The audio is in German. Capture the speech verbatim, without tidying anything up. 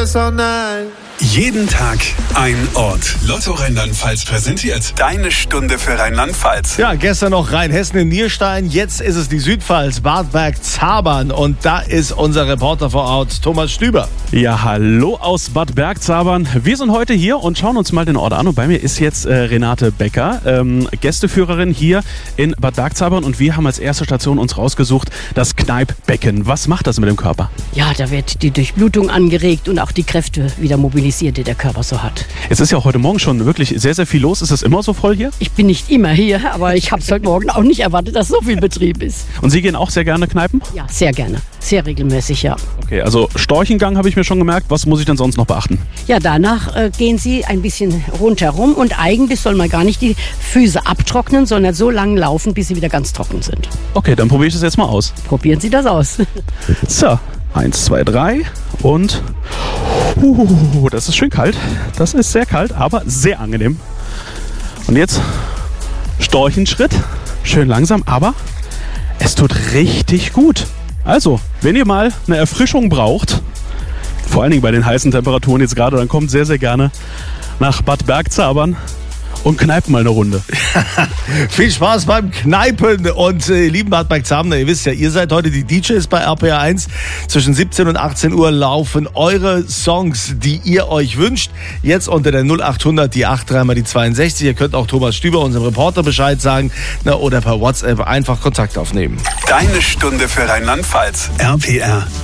guess all night. Jeden Tag ein Ort. Lotto Rheinland-Pfalz präsentiert Deine Stunde für Rheinland-Pfalz. Ja, gestern noch Rheinhessen in Nierstein, jetzt ist es die Südpfalz, Bad Bergzabern. Und da ist unser Reporter vor Ort, Thomas Stüber. Ja, hallo aus Bad Bergzabern. Wir sind heute hier und schauen uns mal den Ort an. Und bei mir ist jetzt äh, Renate Becker, ähm, Gästeführerin hier in Bad Bergzabern. Und wir haben als erste Station uns rausgesucht, das Kneippbecken. Was macht das mit dem Körper? Ja, da wird die Durchblutung angeregt und auch die Kräfte wieder mobilisiert, die der Körper so hat. Es ist ja auch heute Morgen schon wirklich sehr, sehr viel los. Ist es immer so voll hier? Ich bin nicht immer hier, aber ich habe es heute Morgen auch nicht erwartet, dass so viel Betrieb ist. Und Sie gehen auch sehr gerne Kneipen? Ja, sehr gerne. Sehr regelmäßig, ja. Okay, also Storchengang habe ich mir schon gemerkt. Was muss ich denn sonst noch beachten? Ja, danach äh, gehen Sie ein bisschen rundherum und eigentlich soll man gar nicht die Füße abtrocknen, sondern so lange laufen, bis sie wieder ganz trocken sind. Okay, dann probiere ich das jetzt mal aus. Probieren Sie das aus. So, eins, zwei, drei und uh, das ist schön kalt. Das ist sehr kalt, aber sehr angenehm. Und jetzt Storchenschritt. Schön langsam, aber es tut richtig gut. Also, wenn ihr mal eine Erfrischung braucht, vor allen Dingen bei den heißen Temperaturen jetzt gerade, dann kommt sehr, sehr gerne nach Bad Bergzabern und kneipt mal eine Runde. Viel Spaß beim Kneipen und äh, lieben Bad Bergzabern, ihr wisst ja, ihr seid heute die D Js bei R P R eins. Zwischen siebzehn und achtzehn Uhr laufen eure Songs, die ihr euch wünscht. Jetzt unter der null acht hundert, die acht drei mal die zweiundsechzig. Ihr könnt auch Thomas Stüber, unserem Reporter, Bescheid sagen, na, oder per WhatsApp einfach Kontakt aufnehmen. Deine Stunde für Rheinland-Pfalz. R P R